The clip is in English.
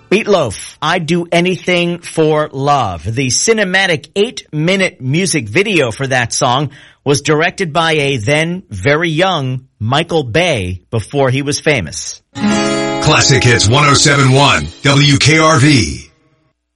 Meatloaf, I'd Do Anything for Love. The cinematic 8-minute music video for that song was directed by a then very young Michael Bay before he was famous. Classic Hits 107.1 WKRV.